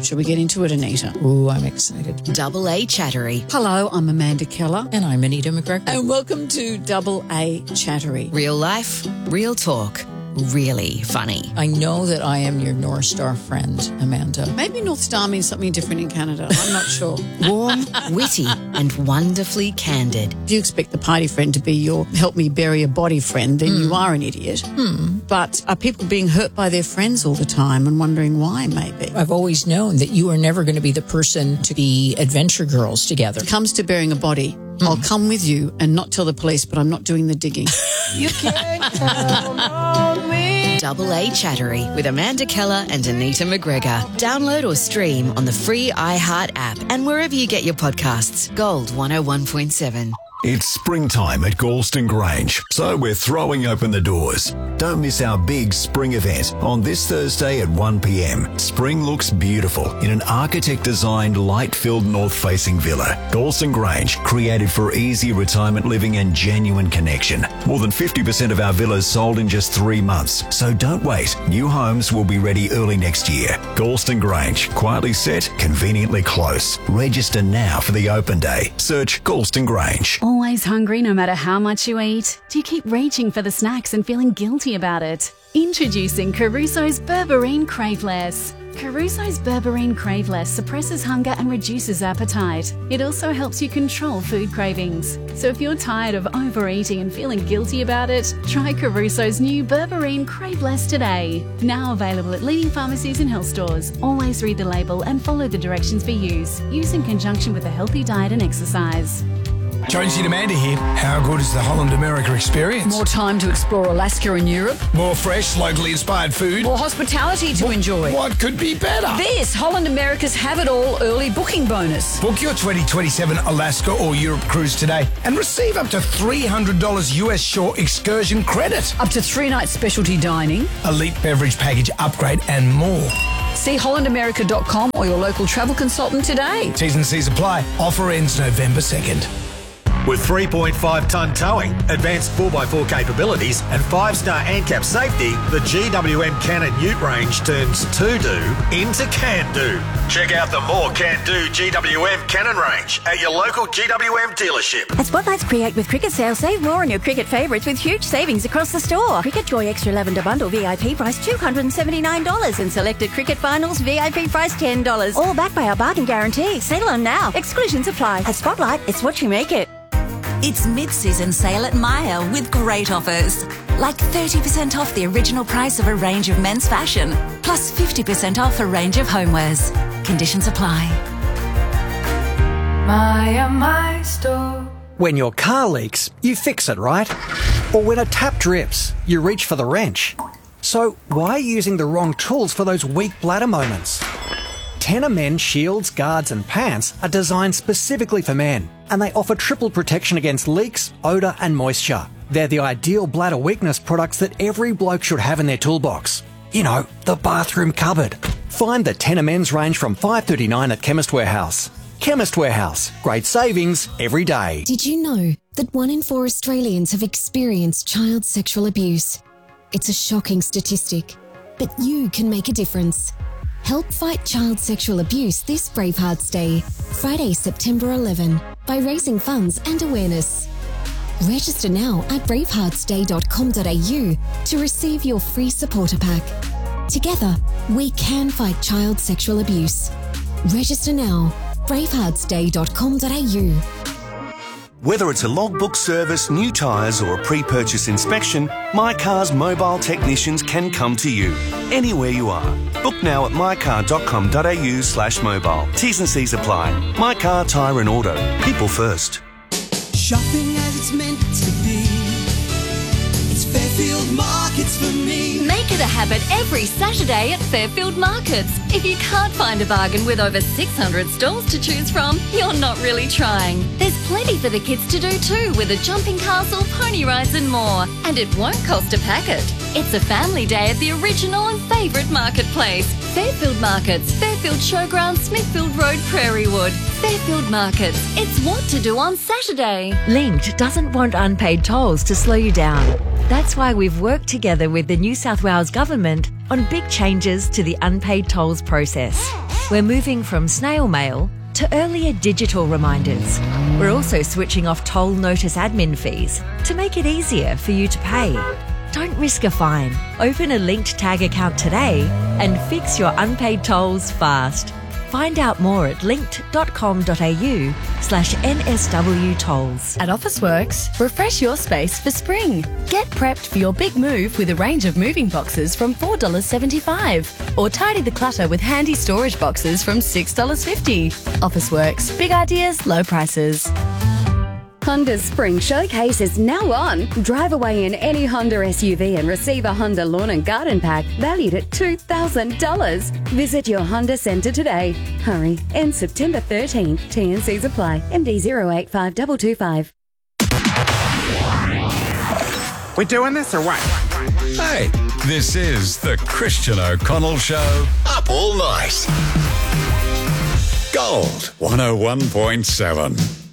Shall we get into it, Anita? Ooh, I'm excited. Double A Chattery. Hello, I'm Amanda Keller. And I'm Anita McGregor. And welcome to Double A Chattery. Real life, real talk, really funny. I know that I am your North Star friend, Amanda. Maybe North Star means something different in Canada. I'm not sure. Warm, witty, and wonderfully candid. If you expect the party friend to be your help me bury a body friend, then you are an idiot. But are people being hurt by their friends all the time and wondering why, maybe? I've always known that you are never going to be the person to be adventure girls together. When it comes to burying a body, I'll come with you and not tell the police, but I'm not doing the digging. You can't count on me. Double A Chattery with Amanda Keller and Anita McGregor. Download or stream on the free iHeart app and wherever you get your podcasts. Gold 101.7. It's springtime at Galston Grange, so we're throwing open the doors. Don't miss our big spring event on this Thursday at 1 p.m. Spring looks beautiful in an architect-designed, light-filled north-facing villa. Galston Grange, created for easy retirement living and genuine connection. More than 50% of our villas sold in just 3 months, so don't wait. New homes will be ready early next year. Galston Grange, quietly set, conveniently close. Register now for the open day. Search Galston Grange. Always hungry no matter how much you eat? Do you keep reaching for the snacks and feeling guilty about it? Introducing Caruso's Berberine Craveless. Caruso's Berberine Craveless suppresses hunger and reduces appetite. It also helps you control food cravings. So if you're tired of overeating and feeling guilty about it, try Caruso's new Berberine Craveless today. Now available at leading pharmacies and health stores. Always read the label and follow the directions for use. Use in conjunction with a healthy diet and exercise. Jonesy and Amanda here. How good is the Holland America experience? More time to explore Alaska and Europe. More fresh, locally inspired food. More hospitality to enjoy. What could be better? This Holland America's Have It All early booking bonus. Book your 2027 Alaska or Europe cruise today and receive up to $300 US shore excursion credit. Up to 3 nights specialty dining. Elite beverage package upgrade and more. See hollandamerica.com or your local travel consultant today. T's and C's apply. Offer ends November 2nd. With 3.5-tonne towing, advanced 4x4 capabilities and 5-star ANCAP safety, the GWM Cannon Ute range turns to-do into can-do. Check out the more can-do GWM Cannon range at your local GWM dealership. At Spotlight's Create with Cricket sale, save more on your cricket favourites with huge savings across the store. Cricket Joy Extra Lavender Bundle VIP price $279 and selected Cricket Finals VIP price $10. All backed by our bargain guarantee. Sale on now. Exclusions apply. At Spotlight, it's what you make it. It's mid-season sale at Myer with great offers. Like 30% off the original price of a range of men's fashion, plus 50% off a range of homewares. Conditions apply. Myer, my store. When your car leaks, you fix it, right? Or when a tap drips, you reach for the wrench. So why are you using the wrong tools for those weak bladder moments? Tenor Men shields, guards and pants are designed specifically for men, and they offer triple protection against leaks, odour and moisture. They're the ideal bladder weakness products that every bloke should have in their toolbox. You know, the bathroom cupboard. Find the Tenor Men's range from $5.39 at Chemist Warehouse. Chemist Warehouse. Great savings every day. Did you know that 1 in 4 Australians have experienced child sexual abuse? It's a shocking statistic, but you can make a difference. Help fight child sexual abuse this Bravehearts Day, Friday, September 11, by raising funds and awareness. Register now at braveheartsday.com.au to receive your free supporter pack. Together, we can fight child sexual abuse. Register now, braveheartsday.com.au. Whether it's a logbook service, new tyres or a pre-purchase inspection, MyCar's mobile technicians can come to you, anywhere you are. Book now at mycar.com.au/mobile. T's and C's apply. MyCar Tyre and Auto. People first. Shopping as it's meant to be. It's Fairfield Markets for me. Make it a habit every Saturday at Fairfield Markets. If you can't find a bargain with over 600 stalls to choose from, you're not really trying. There's plenty for the kids to do too, with a jumping castle, pony rides and more. And it won't cost a packet. It's a family day at the original and favourite marketplace. Fairfield Markets, Fairfield Showground, Smithfield Road, Prairie Wood. Fairfield Markets. It's what to do on Saturday. Linkt doesn't want unpaid tolls to slow you down. That's why we've worked together with the New South Wales Government on big changes to the unpaid tolls process. We're moving from snail mail to earlier digital reminders. We're also switching off toll notice admin fees to make it easier for you to pay. Don't risk a fine. Open a linked tag account today and fix your unpaid tolls fast. Find out more at linked.com.au/NSW tolls. At Officeworks, refresh your space for spring. Get prepped for your big move with a range of moving boxes from $4.75. Or tidy the clutter with handy storage boxes from $6.50. Officeworks, big ideas, low prices. Honda's Spring Showcase is now on. Drive away in any Honda SUV and receive a Honda Lawn and Garden Pack valued at $2,000. Visit your Honda Centre today. Hurry, ends September 13th. TNCs apply. MD 085225. We doing this or what? Hey, this is the Christian O'Connell Show. Up all night. Gold 101.7.